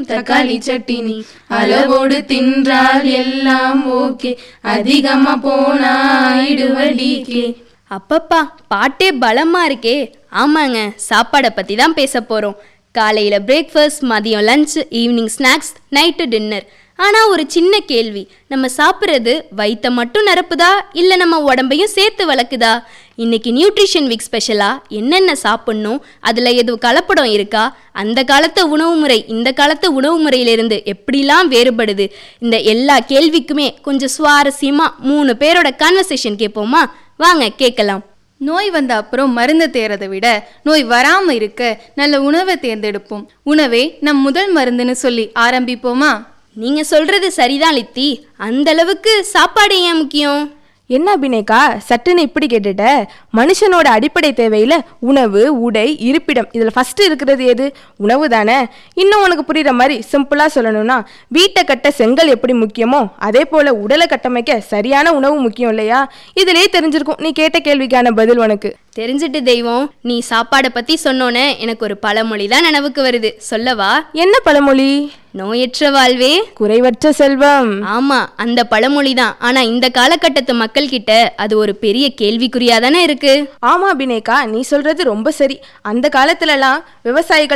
தக்காளி சட்டினி. அளவோடு தின்றால் எல்லாம் ஓகே, அதிகமா போனா இடுவலிக்கே. அப்பப்பா, பாட்டே பலமா இருக்கே. ஆமாங்க, சாப்பாடை பற்றி தான் பேச போகிறோம். காலையில் பிரேக்ஃபாஸ்ட், மதியம் lunch, evening snacks, night dinner. ஆனால் ஒரு சின்ன கேள்வி, நம்ம சாப்பிட்றது வயிற்றை மட்டும் நிரப்புதா இல்லை நம்ம உடம்பையும் சேர்த்து வளர்க்குதா? இன்னைக்கு நியூட்ரிஷன் வீக் ஸ்பெஷலாக என்னென்ன சாப்பிட்ணும், அதில் எதுவும் கலப்படம் இருக்கா, அந்த காலத்து உணவு முறை இந்த காலத்து உணவு முறையிலிருந்து எப்படிலாம் வேறுபடுது, இந்த எல்லா கேள்விக்குமே கொஞ்சம் சுவாரஸ்யமாக 3 பேரோட கான்வர்சேஷன் கேட்போமா? வாங்க கேட்கலாம். நோய் வந்த அப்புறம் மருந்து தேர்றதை விட நோய் வராமல் இருக்க நல்ல உணவை தேர்ந்தெடுப்போம். உணவே நம் முதல் மருந்துன்னு சொல்லி ஆரம்பிப்போமா? நீங்க சொல்றது சரிதான் லித்தி. அந்த அளவுக்கு சாப்பாடு ஏன் முக்கியம்? என்ன அபிநேக்கா சட்டுன்னு இப்படி கேட்டுட்ட? மனுஷனோட அடிப்படை தேவையில உணவு, உடை, இருப்பிடம், இதில் ஃபர்ஸ்ட் இருக்கிறது எது? உணவு தானே. இன்னும் உனக்கு புரியுற மாதிரி சிம்பிளாக சொல்லணும்னா, வீட்டை கட்ட செங்கல் எப்படி முக்கியமோ அதே போல் உடலை கட்டமைக்க சரியான உணவு முக்கியம் இல்லையா? இதிலே தெரிஞ்சிருக்கும் நீ கேட்ட கேள்விக்கான பதில் உனக்கு. தெரிஞ்சிட்டு தெய்வம், நீ சாப்பாடை பற்றி சொன்னோன்னே எனக்கு ஒரு பழமொழி தான் நினைவுக்கு வருது. சொல்லவா? என்ன பழமொழி? நோயற்ற வாழ்வே குறைவற்ற செல்வம். ஆமா, அந்த பழமொழி தான். ஆனா இந்த காலகட்டத்து மக்கள் கிட்ட அது ஒரு பெரிய கேள்விக்குறியா தானே இருக்கு. ஆமா அபிநேக்கா, நீ சொல்றது ரொம்ப சரி. அந்த காலத்துலலாம் விவசாயிகள்